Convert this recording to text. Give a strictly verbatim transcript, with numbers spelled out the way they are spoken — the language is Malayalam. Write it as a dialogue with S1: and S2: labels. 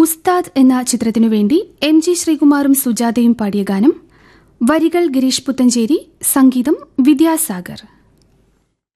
S1: ഉസ്താദ് എന്ന ചിത്രത്തിനു വേണ്ടി എം ജി ശ്രീകുമാറും സുജാതയും പാടിയ ഗാനം. വരികൾ ഗിരീഷ് പുത്തഞ്ചേരി, സംഗീതം വിദ്യാസാഗർ.